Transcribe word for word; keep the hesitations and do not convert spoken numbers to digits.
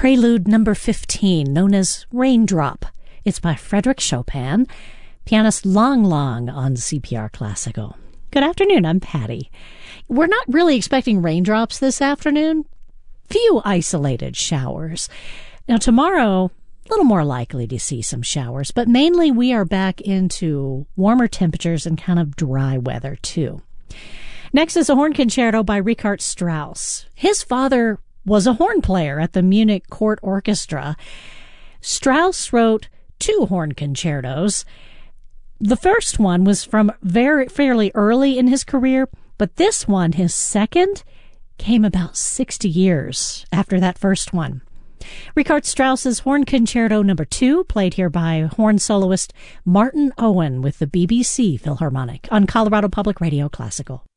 Prelude number fifteen, known as Raindrop. It's by Frédéric Chopin, pianist Lang Lang on C P R Classical. Good afternoon, I'm Patty. We're not really expecting raindrops this afternoon. Few isolated showers. Now tomorrow, a little more likely to see some showers, but mainly we are back into warmer temperatures and kind of dry weather too. Next is a horn concerto by Richard Strauss. His father was a horn player at the Munich Court Orchestra. Strauss wrote two horn concertos. The first one was from very fairly early in his career, but this one, his second, came about sixty years after that first one. Richard Strauss's Horn Concerto number two, played here by horn soloist Martin Owen with the B B C Philharmonic on Colorado Public Radio Classical.